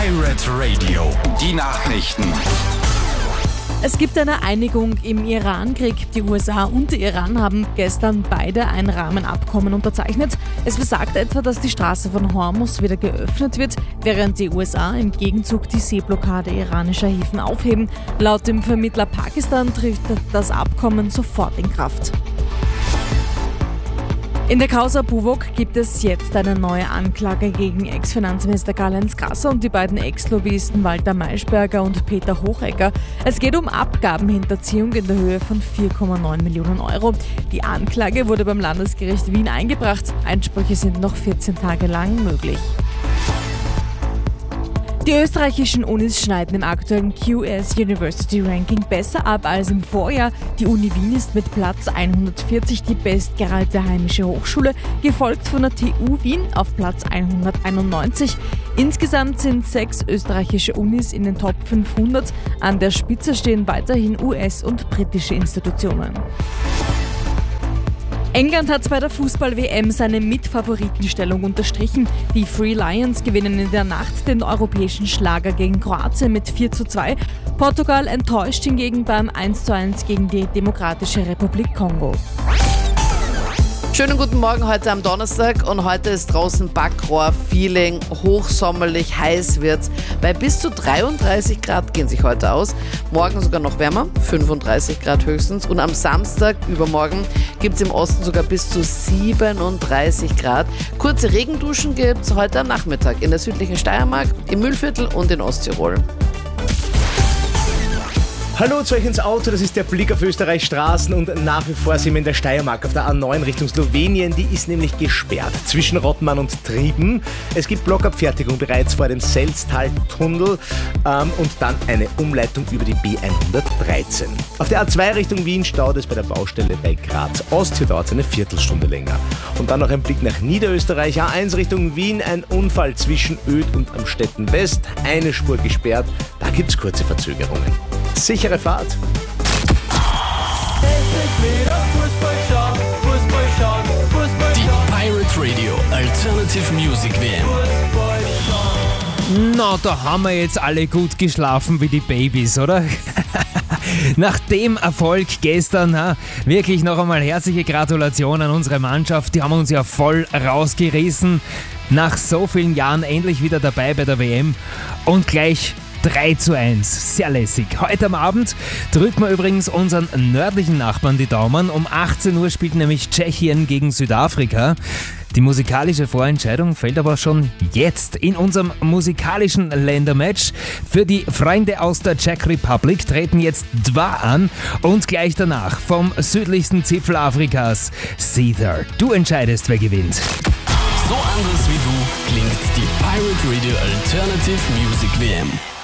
Pirate Radio, die Nachrichten. Es gibt eine Einigung im Iran-Krieg. Die USA und der Iran haben gestern beide ein Rahmenabkommen unterzeichnet. Es besagt etwa, dass die Straße von Hormuz wieder geöffnet wird, während die USA im Gegenzug die Seeblockade iranischer Häfen aufheben. Laut dem Vermittler Pakistan tritt das Abkommen sofort in Kraft. In der Causa Buwok gibt es jetzt eine neue Anklage gegen Ex-Finanzminister Karl-Heinz Grasser und die beiden Ex-Lobbyisten Walter Maischberger und Peter Hochecker. Es geht um Abgabenhinterziehung in der Höhe von 4,9 Millionen Euro. Die Anklage wurde beim Landesgericht Wien eingebracht. Einsprüche sind noch 14 Tage lang möglich. Die österreichischen Unis schneiden im aktuellen QS University Ranking besser ab als im Vorjahr. Die Uni Wien ist mit Platz 140 die bestgeratete heimische Hochschule, gefolgt von der TU Wien auf Platz 191. Insgesamt sind 6 österreichische Unis in den Top 500. An der Spitze stehen weiterhin US- und britische Institutionen. England hat bei der Fußball-WM seine Mitfavoritenstellung unterstrichen. Die Three Lions gewinnen in der Nacht den europäischen Schlager gegen Kroatien mit 4:2. Portugal enttäuscht hingegen beim 1:1 gegen die Demokratische Republik Kongo. Schönen guten Morgen heute am Donnerstag und heute ist draußen Backrohr-Feeling, hochsommerlich, heiß wird's. Bei bis zu 33 Grad gehen sich heute aus, morgen sogar noch wärmer, 35 Grad höchstens und am Samstag, übermorgen, gibt's im Osten sogar bis zu 37 Grad. Kurze Regenduschen gibt's heute am Nachmittag in der südlichen Steiermark, im Mühlviertel und in Osttirol. Hallo zu euch ins Auto, das ist der Blick auf Österreichs Straßen und nach wie vor sind wir in der Steiermark auf der A9 Richtung Slowenien. Die ist nämlich gesperrt zwischen Rottmann und Trieben. Es gibt Blockabfertigung bereits vor dem Selztal-Tunnel und dann eine Umleitung über die B113. Auf der A2 Richtung Wien staut es bei der Baustelle bei Graz Ost. Hier dauert es eine Viertelstunde länger. Und dann noch ein Blick nach Niederösterreich. A1 Richtung Wien, ein Unfall zwischen Öd und Amstetten West. Eine Spur gesperrt, da gibt es kurze Verzögerungen. Sichere Fahrt. Die Pirate Radio Alternative Music WM. Na, da haben wir jetzt alle gut geschlafen wie die Babys, oder? Nach dem Erfolg gestern, wirklich noch einmal herzliche Gratulation an unsere Mannschaft. Die haben uns ja voll rausgerissen. Nach so vielen Jahren endlich wieder dabei bei der WM und gleich 3:1, sehr lässig. Heute am Abend drücken wir übrigens unseren nördlichen Nachbarn die Daumen. Um 18 Uhr spielt nämlich Tschechien gegen Südafrika. Die musikalische Vorentscheidung fällt aber schon jetzt in unserem musikalischen Ländermatch. Für die Freunde aus der Czech Republic treten jetzt Dva an und gleich danach vom südlichsten Zipfel Afrikas Seether. Du entscheidest, wer gewinnt. So anders wie du klingt die Pirate Radio Alternative Music WM.